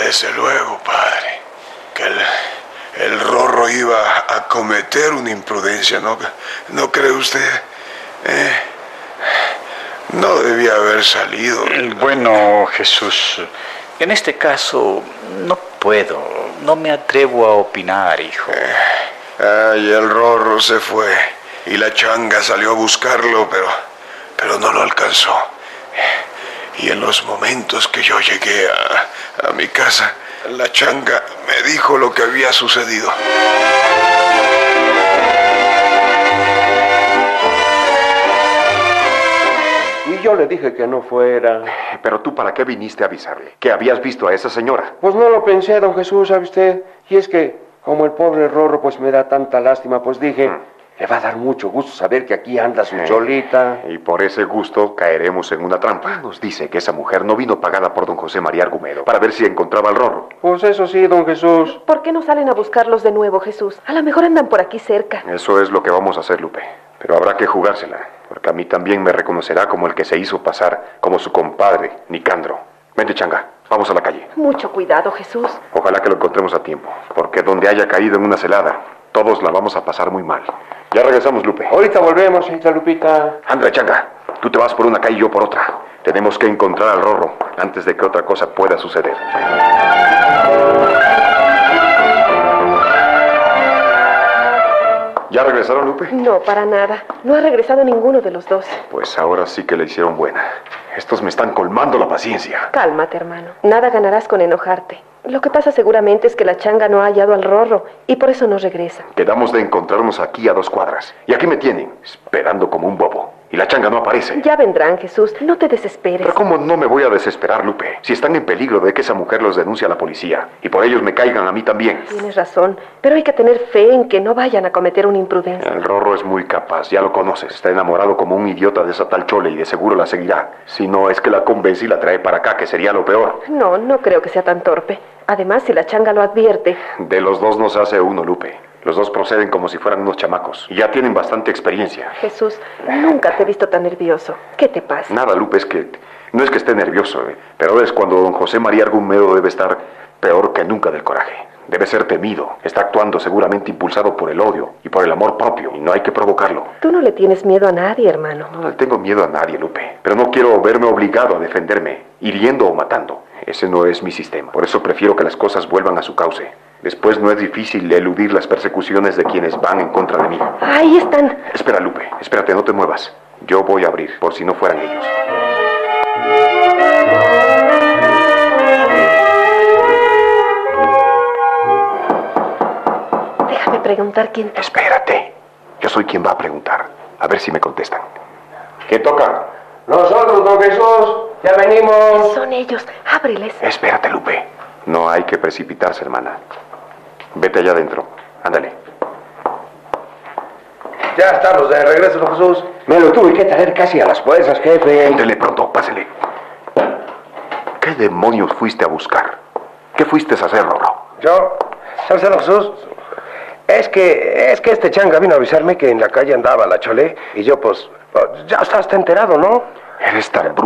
Desde luego, padre, que el Rorro iba a cometer una imprudencia, ¿no cree usted? No debía haber salido. Bueno, Jesús, en este caso no me atrevo a opinar, hijo. Y el Rorro se fue y la changa salió a buscarlo, pero no lo alcanzó. Y en los momentos que yo llegué a mi casa, la changa me dijo lo que había sucedido. Y yo le dije que no fuera. Pero tú, ¿para qué viniste a avisarle? ¿Que habías visto a esa señora? Pues no lo pensé, don Jesús, ¿sabe usted? Y es que, como el pobre Rorro pues me da tanta lástima, pues dije, le va a dar mucho gusto saber que aquí anda su cholita. Y por ese gusto caeremos en una trampa. Nos dice que esa mujer no vino pagada por don José María Argumedo para ver si encontraba al Rorro. Pues eso sí, don Jesús. ¿Por qué no salen a buscarlos de nuevo, Jesús? A lo mejor andan por aquí cerca. Eso es lo que vamos a hacer, Lupe. Pero habrá que jugársela, porque a mí también me reconocerá como el que se hizo pasar como su compadre, Nicandro. Vente, changa, vamos a la calle. Mucho cuidado, Jesús. Ojalá que lo encontremos a tiempo, porque donde haya caído en una celada, todos la vamos a pasar muy mal. Ya regresamos, Lupe. Ahorita volvemos, señorita Lupita. Anda, changa, tú te vas por una calle y yo por otra. Tenemos que encontrar al Rorro antes de que otra cosa pueda suceder. ¿Ya regresaron, Lupe? No, para nada. No ha regresado ninguno de los dos. Pues ahora sí que le hicieron buena. Estos me están colmando la paciencia. Cálmate, hermano. Nada ganarás con enojarte. Lo que pasa seguramente es que la changa no ha hallado al Rorro y por eso no regresa. Quedamos de encontrarnos aquí a 2 cuadras. Y aquí me tienen, esperando como un bobo. Y la changa no aparece. Ya vendrán, Jesús. No te desesperes. Pero ¿cómo no me voy a desesperar, Lupe? Si están en peligro de que esa mujer los denuncie a la policía. Y por ellos me caigan a mí también. Tienes razón, pero hay que tener fe en que no vayan a cometer una imprudencia. El Rorro es muy capaz, ya lo conoces. Está enamorado como un idiota de esa tal Chole y de seguro la seguirá. Si no es que la convence y la trae para acá, que sería lo peor. No creo que sea tan torpe. Además, si la changa lo advierte... De los dos no se hace uno, Lupe. Los dos proceden como si fueran unos chamacos. Y ya tienen bastante experiencia. Jesús, nunca te he visto tan nervioso. ¿Qué te pasa? Nada, Lupe, es que... No es que esté nervioso, pero es cuando don José María Argumedo debe estar peor que nunca del coraje. Debe ser temido. Está actuando seguramente impulsado por el odio y por el amor propio. Y no hay que provocarlo. Tú no le tienes miedo a nadie, hermano. No le tengo miedo a nadie, Lupe. Pero no quiero verme obligado a defenderme, hiriendo o matando. Ese no es mi sistema. Por eso prefiero que las cosas vuelvan a su cauce. Después no es difícil eludir las persecuciones de quienes van en contra de mí. ¡Ahí están! Espera, Lupe. Espérate, no te muevas. Yo voy a abrir, por si no fueran ellos. Déjame preguntar quién... Espérate. Yo soy quien va a preguntar. A ver si me contestan. ¿Qué toca? Nosotros, don Jesús, ya venimos. Son ellos. Ábreles. Espérate, Lupe. No hay que precipitarse, hermana. Vete allá adentro. Ándale. Ya estamos de regreso, don Jesús. Me lo tuve que traer casi a las fuerzas, jefe. Ándale pronto, pásele. ¿Qué demonios fuiste a buscar? ¿Qué fuiste a hacer, Rorro? Yo, ¿sabes, don Jesús? Es que este changa vino a avisarme que en la calle andaba la Chole y yo, pues ya estás enterado, ¿no? Eres tan bruto.